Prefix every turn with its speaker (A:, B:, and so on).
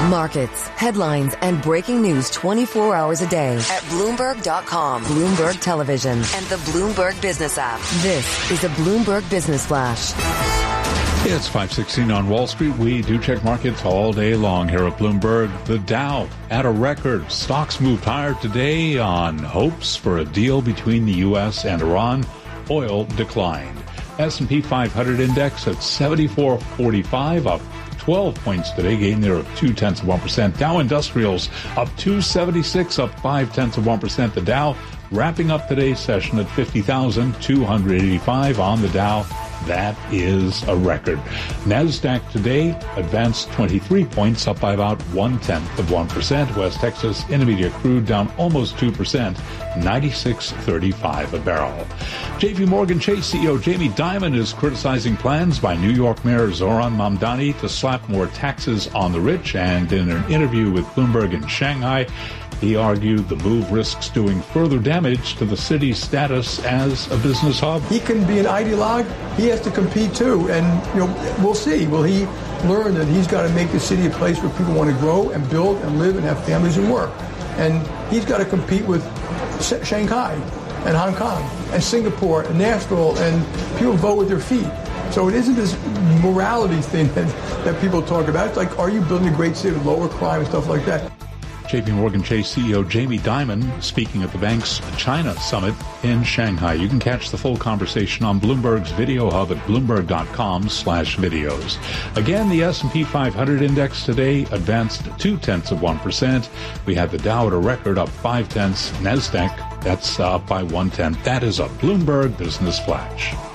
A: Markets, headlines, and breaking news 24 hours a day at Bloomberg.com, Bloomberg Television, and the Bloomberg Business app. This is a Bloomberg Business Flash.
B: It's 5:16 on Wall Street. We do check markets all day long here at Bloomberg. The Dow at a record. Stocks moved higher today on hopes for a deal between the U.S. and Iran. Oil declined. S&P 500 index at 74.45, up 12 points today, gain there of 0.2%. Dow Industrials up 276, up 0.5%. The Dow wrapping up today's session at 50,285 on the Dow. That is a record. NASDAQ today advanced 23 points, up by about 0.1%. West Texas Intermediate crude down almost 2%, 96.35 a barrel. JP Morgan Chase CEO Jamie Dimon is criticizing plans by New York Mayor Zohran Mamdani to slap more taxes on the rich. And in an interview with Bloomberg in Shanghai, he argued the move risks doing further damage to the city's status as a business hub.
C: He can be an ideologue. He has to compete too, and we'll see. Will he learn that he's got to make the city a place where people want to grow and build and live and have families and work? And he's got to compete with Shanghai and Hong Kong and Singapore and Nashville, and people vote with their feet. So it isn't this morality thing that people talk about. It's like, are you building a great city with lower crime and stuff like that?
B: JP Morgan Chase CEO Jamie Dimon speaking at the bank's China Summit in Shanghai. You can catch the full conversation on Bloomberg's video hub at bloomberg.com/videos. Again, the S&P 500 index today advanced 0.2%. We had the Dow at a record up 0.5. NASDAQ, that's up by 0.1. That is a Bloomberg Business Flash.